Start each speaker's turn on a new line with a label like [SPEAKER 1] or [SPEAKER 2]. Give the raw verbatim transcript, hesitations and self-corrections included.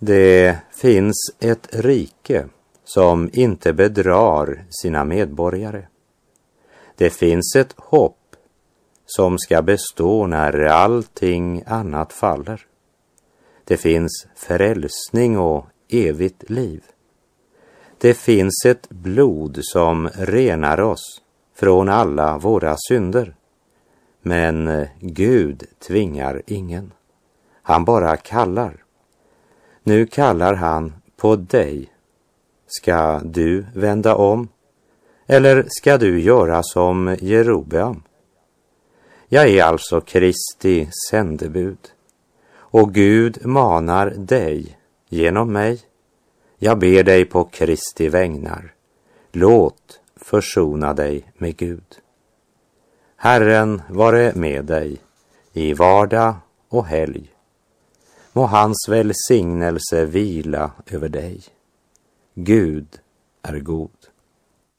[SPEAKER 1] Det finns ett rike som inte bedrar sina medborgare. Det finns ett hopp som ska bestå när allting annat faller. Det finns frälsning och evigt liv. Det finns ett blod som renar oss från alla våra synder. Men Gud tvingar ingen. Han bara kallar. Nu kallar han på dig. Ska du vända om? Eller ska du göra som Jerobeam? Jag är alltså Kristi sändebud. Och Gud manar dig genom mig. Jag ber dig på Kristi vägnar. Låt försona dig med Gud. Herren vare med dig i vardag och helg. Må hans välsignelse vila över dig. Gud är god.